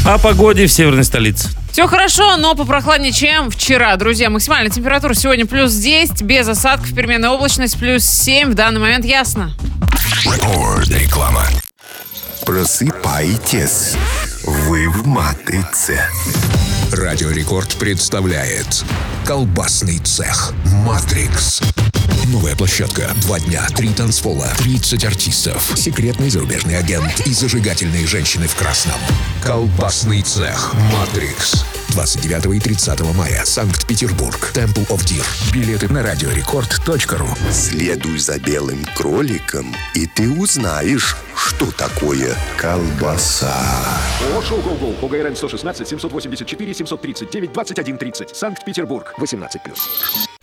О погоде в северной столице. Все хорошо, но попрохладнее, чем вчера. Друзья, максимальная температура сегодня плюс 10, без осадков, переменная облачность плюс 7. В данный момент ясно. Реклама. Просыпайтесь, вы в матрице. Радио Рекорд представляет колбасный цех «Матрикс». Новая площадка. 2 дня, 3 танцпола, 30 артистов, секретный зарубежный агент и зажигательные женщины в красном. Колбасный цех «Матрикс». 29 и 30 мая. Санкт-Петербург. Temple of Deer. Билеты на radiorecord.ru. Следуй за белым кроликом, и ты узнаешь, что такое колбаса. Шоу «Гоу-Гоу» по ГРН 116 784 739 2130. Санкт-Петербург. 18+.